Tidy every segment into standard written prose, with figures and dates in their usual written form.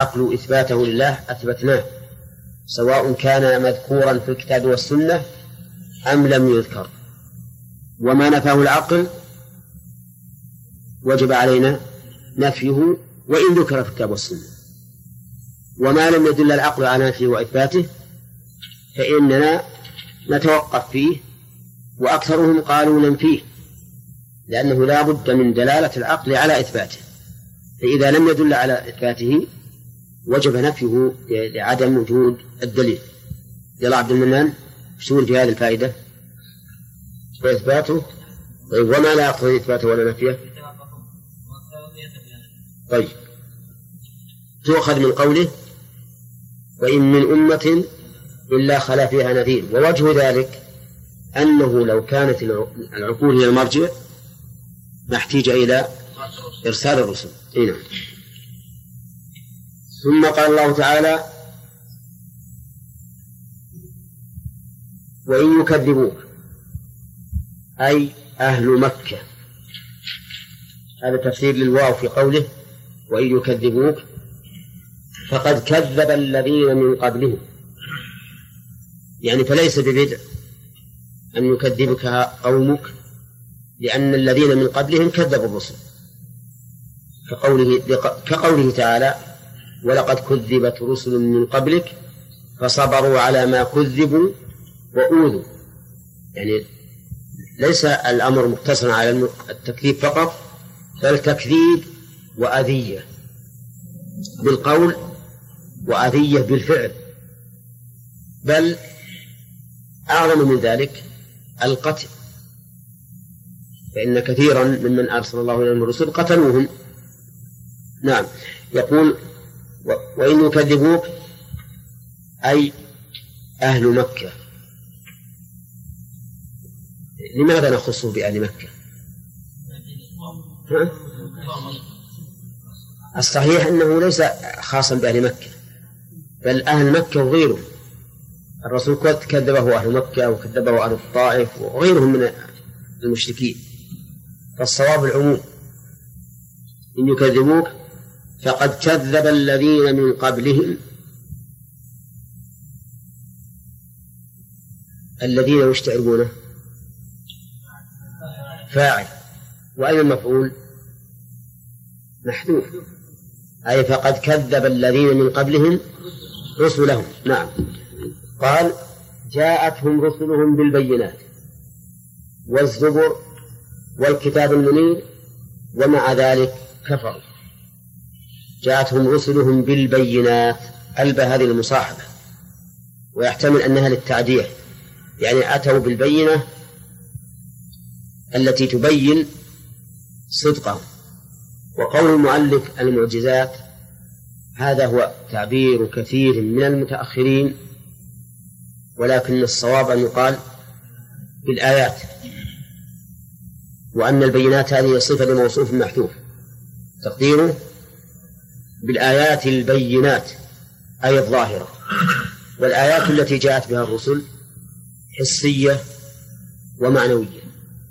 العقل إثباته لله أثبتناه، سواء كان مذكورا في الكتاب والسنة أم لم يذكر. وما نفاه العقل وجب علينا نفيه وإن ذكر في الكتاب والسنة، وما لم يدل العقل على نفيه وإثباته فإننا نتوقف فيه، وأكثرهم قالوا ننفيه، لأنه لا بد من دلالة العقل على إثباته، فإذا لم يدل على إثباته وجب نفيه لعدم وجود الدليل. يلا عبد المنان شو في هذه الفائدة وإثباته؟ طيب وما لا يقتضي إثباته ولا نفيه؟ طيب تؤخذ من قوله وإن من أمة إلا خلا فيها نذير، ووجه ذلك أنه لو كانت العقول هي المرجع ما احتاج إلى إرسال الرسل. هنا ثم قال الله تعالى وإن يكذبوك أي أهل مكة، هذا تفسير للواو في قوله وإن يكذبوك فقد كذب الذين من قبلهم، يعني فليس ببدع أن يكذبك قومك، لأن الذين من قبلهم كذبوا الرسل، كقوله تعالى ولقد كذبت رسل من قبلك فصبروا على ما كذبوا وأوذوا، يعني ليس الأمر مقتصرا على التكذيب فقط، بل تكذيب وأذية بالقول وأذية بالفعل، بل أعظم من ذلك القتل، فإن كثيرا ممن أرسل الله إليهم الرسل قتلوهم. نعم، يقول وإن يكذبوك أي أهل مكة. لماذا نخصه بأهل مكة؟ الصحيح أنه ليس خاصا بأهل مكة، بل أهل مكة وغيرهم. الرسول كذبه أهل مكة وكذبه أهل الطائف وغيرهم من المشركين، فالصواب العموم إن يكذبوك فقد كذب الذين من قبلهم. الذين يشتعرونه فاعل، وأين المفعول؟ محذوف، أي فقد كذب الذين من قبلهم رسلهم. نعم، قال جاءتهم رسلهم بالبينات والزبر والكتاب المنير ومع ذلك كفروا. جاءتهم رسلهم بالبينات، الباء هذه المصاحبة، ويحتمل أنها للتعدية، يعني أتوا بالبينة التي تبين صدقهم. وقول المؤلف المعجزات هذا هو تعبير كثير من المتأخرين، ولكن الصواب أن يقال بالآيات، وأن البينات هذه صفة لموصوف محذوف، تقديره بالآيات البينات أي الظاهرة. والآيات التي جاءت بها الرسل حسية ومعنوية،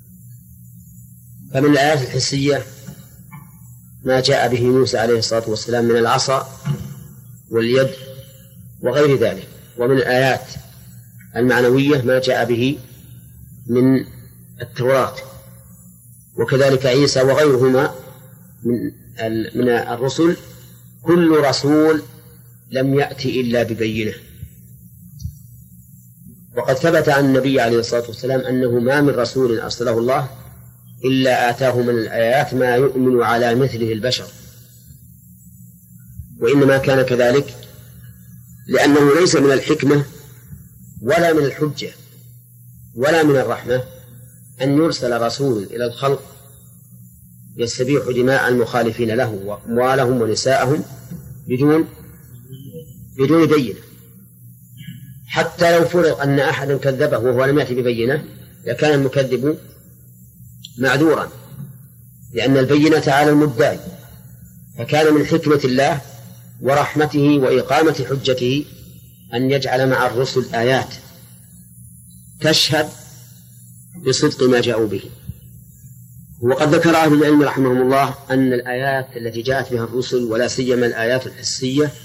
فمن الآيات الحسية ما جاء به موسى عليه الصلاة والسلام من العصا واليد وغير ذلك، ومن الآيات المعنوية ما جاء به من التوراة، وكذلك عيسى وغيرهما من الرسل. كل رسول لم يأتي إلا ببينة، وقد ثبت عن النبي عليه الصلاة والسلام أنه ما من رسول أرسله الله إلا آتاه من الآيات ما يؤمن على مثله البشر، وإنما كان كذلك لأنه ليس من الحكمة ولا من الحجة ولا من الرحمة أن يرسل رسول إلى الخلق يستبيح دماء المخالفين له وأموالهم ونساءهم بدون بينة. حتى لو فرض أن أحدا كذبه وهو لم يأتي ببينة لكان المكذب معذورا، لأن البينة على المدعي، فكان من حكمة الله ورحمته وإقامة حجته أن يجعل مع الرسل آيات تشهد بصدق ما جاءوا به. وقد ذكر أهل العلم رحمهم الله أن الآيات التي جاءت بها الرسل ولا سيما الآيات الحسية